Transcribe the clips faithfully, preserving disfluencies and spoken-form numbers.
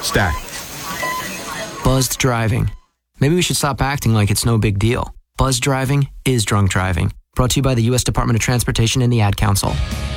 Stack. Buzzed driving. Maybe we should stop acting like it's no big deal. Buzzed driving is drunk driving. Brought to you by the U S Department of Transportation and the Ad Council.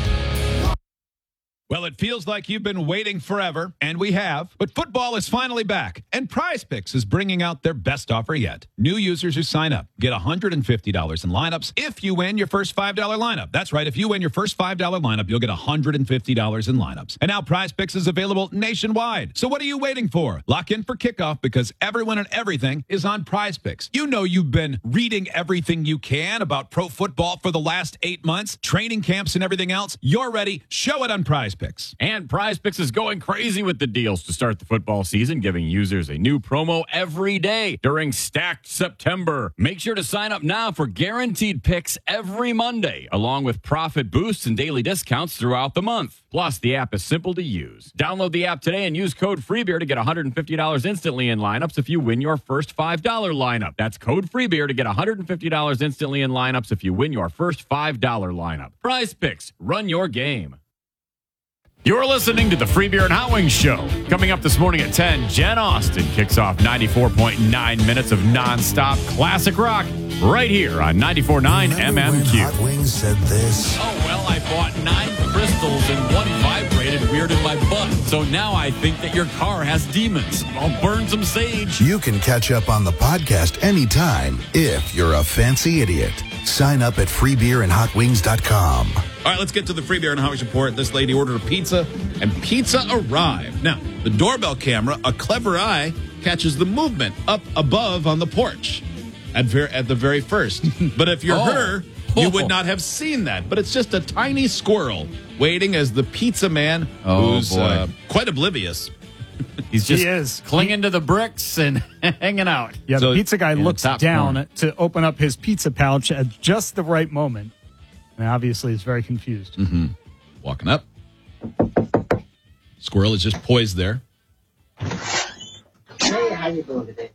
Well, it feels like you've been waiting forever, and we have, but football is finally back, and Prize Picks is bringing out their best offer yet. New users who sign up get one hundred fifty dollars in lineups if you win your first five dollar lineup. That's right, if you win your first five dollar lineup, you'll get one hundred fifty dollars in lineups. And now Prize Picks is available nationwide. So what are you waiting for? Lock in for kickoff because everyone and everything is on Prize Picks. You know you've been reading everything you can about pro football for the last eight months, training camps and everything else. You're ready. Show it on Prize Picks. And Prize Picks is going crazy with the deals to start the football season, giving users a new promo every day during Stacked September. Make sure to sign up now for guaranteed picks every Monday, along with profit boosts and daily discounts throughout the month. Plus, the app is simple to use. Download the app today and use code FREEBEER to get one hundred fifty dollars instantly in lineups if you win your first five dollar lineup. That's code FREEBEER to get one hundred fifty dollars instantly in lineups if you win your first five dollar lineup. Prize Picks. Run your game. You're listening to the Free Beer and Hot Wings Show. Coming up this morning at ten, Jen Austen kicks off ninety-four point nine minutes of nonstop classic rock right here on ninety-four point nine M M Q. Hot Wings said this. Oh, well, I bought nine crystals and one vibrated weird in my butt. So now I think that your car has demons. I'll burn some sage. You can catch up on the podcast anytime if you're a fancy idiot. Sign up at free beer and hot wings dot com. All right, let's get to the Free Beer and Hot Wings report. This lady ordered a pizza, and pizza arrived. Now, the doorbell camera, a clever eye, catches the movement up above on the porch at, ver- at the very first. But if you're Oh. her, you would not have seen that. But it's just a tiny squirrel waiting as the pizza man, Oh, who's boy. uh, quite oblivious. He's just He is. clinging to the bricks and hanging out. Yeah, So- the pizza guy In the looks top down corner. to open up his pizza pouch at just the right moment. And obviously is very confused. Mm-hmm. Walking up. Squirrel is just poised there. Hey, how you doing today?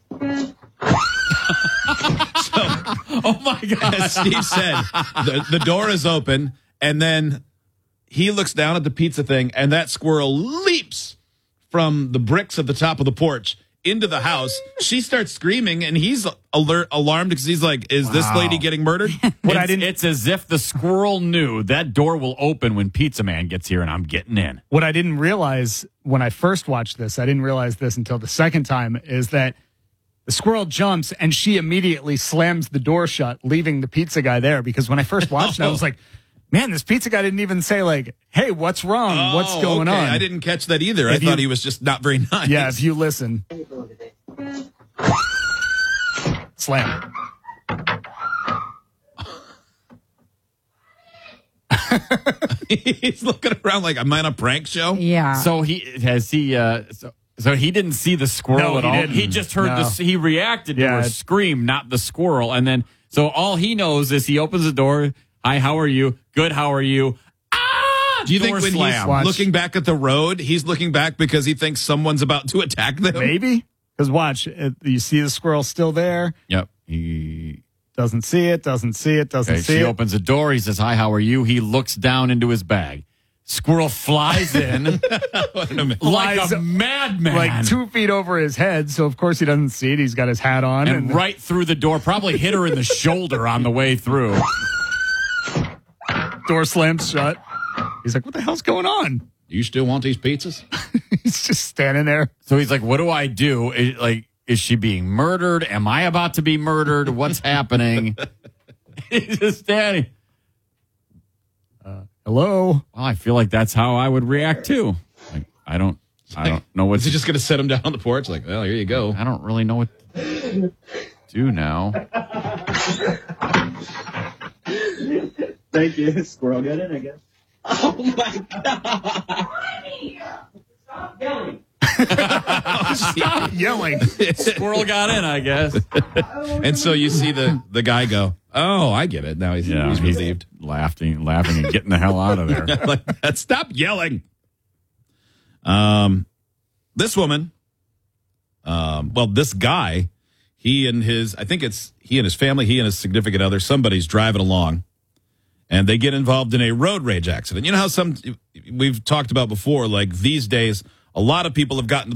Oh, my God. As Steve said, the, the door is open, and then he looks down at the pizza thing, and that squirrel leaps from the bricks at the top of the porch into the house. She starts screaming, and he's alert, alarmed because he's like, is this Wow. lady getting murdered? What I it's, didn't it's as if the squirrel knew that door will open when Pizza Man gets here and I'm getting in. what I didn't realize when I first watched this, I didn't realize this until the second time, is that the squirrel jumps and she immediately slams the door shut, leaving the pizza guy there. Because when I first watched it, I was like, man, this pizza guy didn't even say like, hey, what's wrong? What's Oh, going okay. on? I didn't catch that either. I If you- thought he was just not very nice. Yeah, if you listen, How you doing today? slam. He's looking around like, am I on a prank show? Yeah. So he has he uh so, so he didn't see the squirrel No, at he all. didn't. He just heard No. the he reacted to Yeah. her scream, not the squirrel. And then so all he knows is he opens the door. Hi, how are you? Good, how are you? Ah! Do you think Door when slam. he's Watch. looking back at the road, he's looking back because he thinks someone's about to attack them? Maybe. Because watch, it, you see the squirrel still there. Yep. He Doesn't see it, doesn't see it, doesn't okay, see she it. opens the door. He says, "Hi, how are you?" He looks down into his bag. Squirrel flies in like Flies a madman, like two feet over his head, so of course he doesn't see it. He's got his hat on. and right through the door. Probably hit her in the shoulder on the way through. door slams shut. He's like, what the hell's going on? You still want these pizzas? He's just standing there. So he's like, "What do I do? Is, like, is she being murdered? Am I about to be murdered? What's happening?" He's just standing. Hello? Well, I feel like that's how I would react too. Like, I don't, I don't know what Is he to, just going to set him down on the porch? Like, well, here you go. I don't really know what to do now. Thank you. Squirrel got in, I guess. Oh my god! Stop yelling. Squirrel got in, I guess. And so you see the, the guy go, oh, I get it. Now he's, Yeah, he's he's relieved. laughing, laughing, and getting the hell out of there. Like that. Stop yelling. Um, this woman, um, well, this guy, he and his, I think it's he and his family, he and his significant other, somebody's driving along, and they get involved in a road rage accident. You know how some we've talked about before, like these days, a lot of people have gotten to